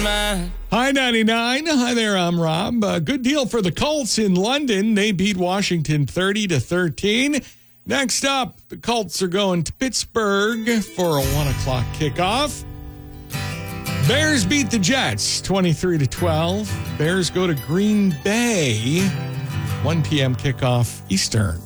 mine. Hi, 99. Hi there, I'm Rob. Good deal for the Colts in London. They beat Washington 30-13. Next up, the Colts are going to Pittsburgh for a 1 o'clock kickoff. Bears beat the Jets 23-12. Bears go to Green Bay, 1 p.m. kickoff Eastern.